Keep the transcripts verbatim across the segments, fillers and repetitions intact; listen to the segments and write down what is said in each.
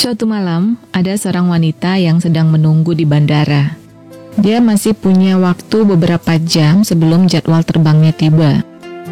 Suatu malam, ada seorang wanita yang sedang menunggu di bandara. Dia masih punya waktu beberapa jam sebelum jadwal terbangnya tiba.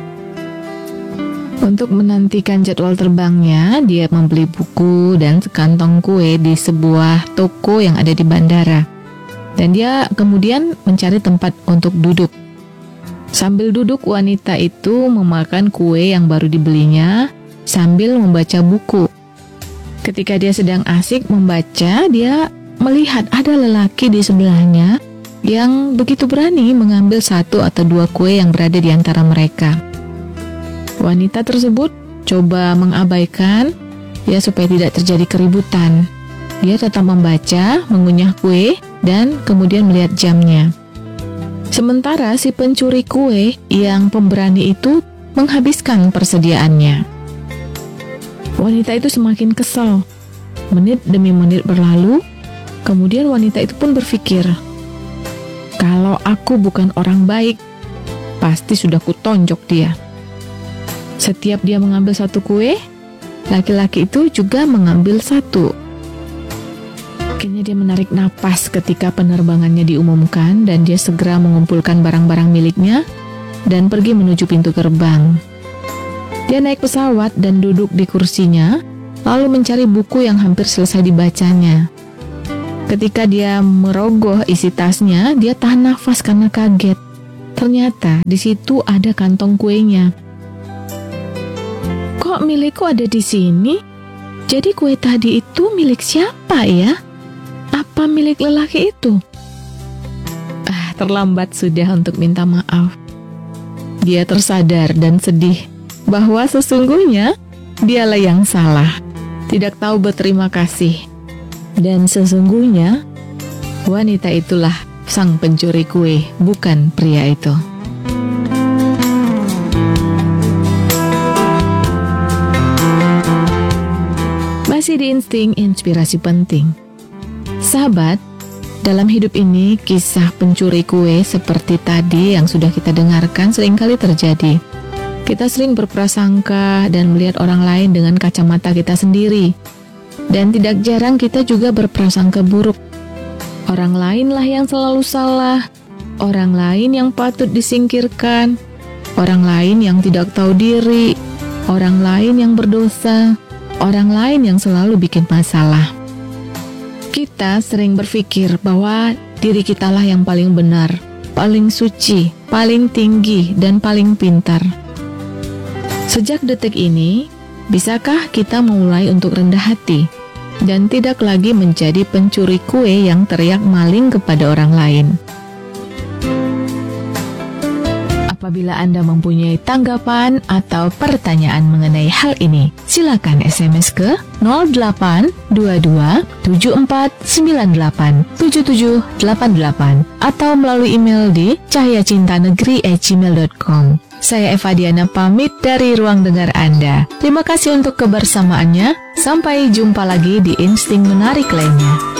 Untuk menantikan jadwal terbangnya, dia membeli buku dan sekantong kue di sebuah toko yang ada di bandara. Dan dia kemudian mencari tempat untuk duduk. Sambil duduk, wanita itu memakan kue yang baru dibelinya sambil membaca buku. Ketika dia sedang asik membaca, dia melihat ada lelaki di sebelahnya yang begitu berani mengambil satu atau dua kue yang berada di antara mereka. Wanita tersebut coba mengabaikan ya supaya tidak terjadi keributan. Dia tetap membaca, mengunyah kue, dan kemudian melihat jamnya. Sementara si pencuri kue yang pemberani itu menghabiskan persediaannya. Wanita itu semakin kesal. Menit demi menit berlalu, kemudian wanita itu pun berpikir, kalau aku bukan orang baik, pasti sudah kutonjok dia. Setiap dia mengambil satu kue, laki-laki itu juga mengambil satu. Akhirnya dia menarik napas ketika penerbangannya diumumkan dan dia segera mengumpulkan barang-barang miliknya dan pergi menuju pintu gerbang. Dia naik pesawat dan duduk di kursinya, lalu mencari buku yang hampir selesai dibacanya. Ketika dia merogoh isi tasnya, dia tahan nafas karena kaget. Ternyata di situ ada kantong kuenya. Kok milikku ada di sini? Jadi kue tadi itu milik siapa ya? Apa milik lelaki itu? Ah, terlambat sudah untuk minta maaf. Dia tersadar dan sedih bahwa sesungguhnya dialah yang salah, tidak tahu berterima kasih. Dan sesungguhnya wanita itulah sang pencuri kue, bukan pria itu. Masih di Insting Inspirasi Penting. Sahabat, dalam hidup ini kisah pencuri kue seperti tadi yang sudah kita dengarkan seringkali terjadi. Kita sering berprasangka dan melihat orang lain dengan kacamata kita sendiri. Dan tidak jarang kita juga berprasangka buruk. Orang lainlah yang selalu salah, orang lain yang patut disingkirkan, orang lain yang tidak tahu diri, orang lain yang berdosa, orang lain yang selalu bikin masalah. Kita sering berpikir bahwa diri kitalah yang paling benar, paling suci, paling tinggi, dan paling pintar. Sejak detik ini, bisakah kita mulai untuk rendah hati dan tidak lagi menjadi pencuri kue yang teriak maling kepada orang lain? Apabila Anda mempunyai tanggapan atau pertanyaan mengenai hal ini, silakan S M S ke nol delapan dua dua tujuh empat sembilan delapan tujuh tujuh delapan delapan atau melalui email di cahyacintanegeri at gmail dot com. Saya Eva Diana pamit dari ruang dengar Anda. Terima kasih untuk kebersamaannya. Sampai jumpa lagi di Insting Menarik lainnya.